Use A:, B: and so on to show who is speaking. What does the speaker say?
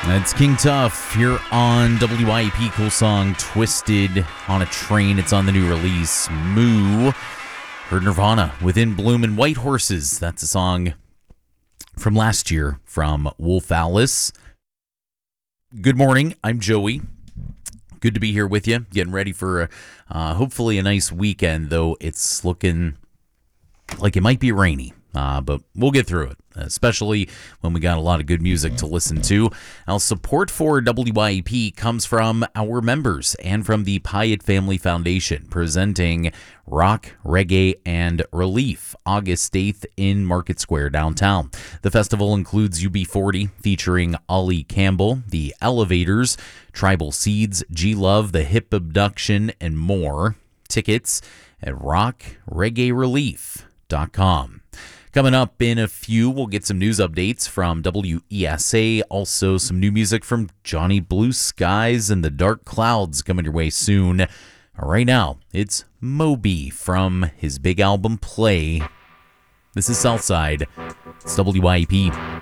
A: That's King Tough here on WIP. Cool song, Twisted on a Train. It's on the new release, Moo. Heard Nirvana, Within Bloom and White Horses. That's a song from last year from Wolf Alice. Good morning, I'm Joey. Good to be here with you. Getting ready for hopefully a nice weekend, though it's looking like it might be rainy. But we'll get through it, especially when we got a lot of good music to listen to. Now, support for WIP comes from our members and from the Pyatt Family Foundation, presenting Rock, Reggae, and Relief, August 8th in Market Square downtown. The festival includes UB40, featuring Ollie Campbell, The Elevators, Tribal Seeds, G-Love, The Hip Abduction, and more. Tickets at rockreggaerelief.com. Coming up in a few, we'll get some news updates from WESA, also some new music from Johnny Blue Skies and the Dark Clouds coming your way soon. Right now, it's Moby from his big album Play. This is Southside. It's WIP.